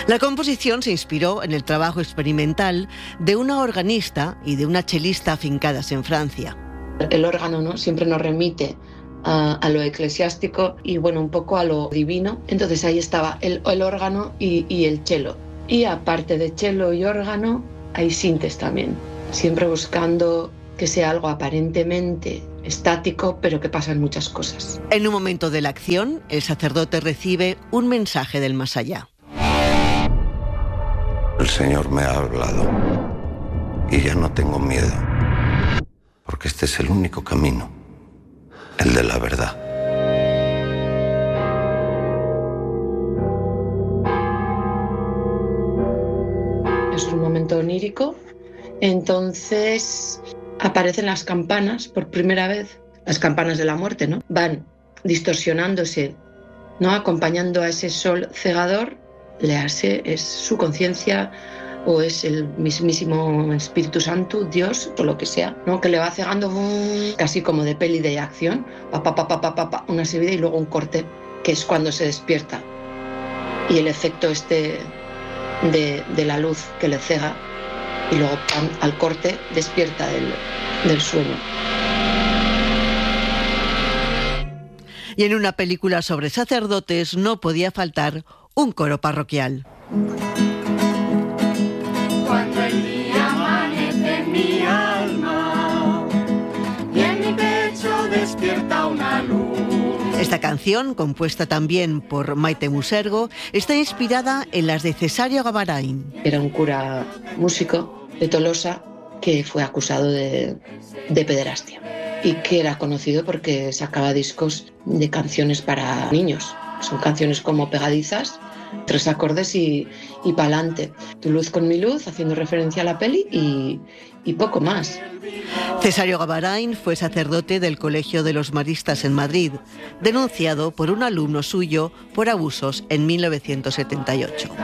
La composición se inspiró en el trabajo experimental de una organista y de una chelista afincadas en Francia. El órgano, ¿no?, siempre nos remite a lo eclesiástico y un poco a lo divino. Entonces ahí estaba el órgano y el cello. Y aparte de cello y órgano, hay sintes también, siempre buscando que sea algo aparentemente estático, pero que pasan muchas cosas. En un momento de la acción, el sacerdote recibe un mensaje del más allá. El Señor me ha hablado y ya no tengo miedo, porque este es el único camino, el de la verdad. Es un momento onírico, entonces aparecen las campanas por primera vez, las campanas de la muerte, ¿no? Van distorsionándose, ¿no?, acompañando a ese sol cegador. Léase, es su conciencia o es el mismísimo Espíritu Santo, Dios o lo que sea, ¿no?, que le va cegando casi como de peli de acción, una subida y luego un corte, que es cuando se despierta. Y el efecto de la luz que le cega y luego al corte despierta del sueño. Y en una película sobre sacerdotes no podía faltar un coro parroquial. Cuando el día amanece en mi alma y en mi pecho despierta una luz. Esta canción, compuesta también por Maite Musergo, está inspirada en las de Cesario Gavarain. Era un cura músico de Tolosa que fue acusado de pederastia y que era conocido porque sacaba discos de canciones para niños. Son canciones como pegadizas, 3 acordes y pa'lante. Tu luz con mi luz, haciendo referencia a la peli y poco más. Cesario Gavarain fue sacerdote del Colegio de los Maristas en Madrid, denunciado por un alumno suyo por abusos en 1978.